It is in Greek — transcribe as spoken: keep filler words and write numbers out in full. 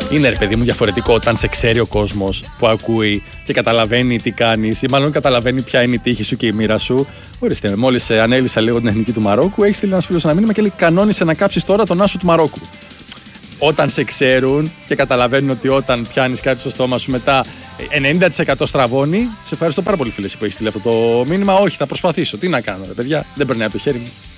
Είναι ρε παιδί μου διαφορετικό όταν σε ξέρει ο κόσμος που ακούει και καταλαβαίνει τι κάνεις, ή μάλλον καταλαβαίνει ποια είναι η τύχη σου και η μοίρα σου. Ορίστε, μόλις ανέλησα λίγο την εθνική του Μαρόκου, έχει στείλει ένα φίλο ένα μήνυμα και λέει: κανόνισε να κάψεις τώρα τον άσο του Μαρόκου. Όταν σε ξέρουν και καταλαβαίνουν ότι όταν πιάνεις κάτι στο στόμα σου μετά ενενήντα τοις εκατό στραβώνει, σε ευχαριστώ πάρα πολύ φίλε που έχεις στείλει αυτό το μήνυμα. Όχι, θα προσπαθήσω. Τι να κάνω, ρε παιδιά, δεν περνάει από το χέρι μου.